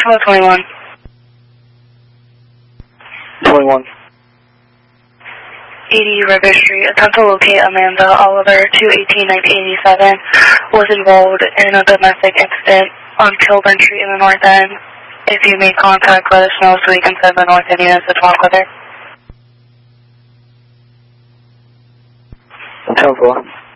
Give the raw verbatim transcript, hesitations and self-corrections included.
Hello, twenty-one. twenty-one. eighty River Street. Attempt to locate Amanda Oliver, two eighteen nineteen eighty-seven, was involved in a domestic incident on Kilburn Street in the North End. If you make contact, let us know so we can send the North End units to talk with her. ten four.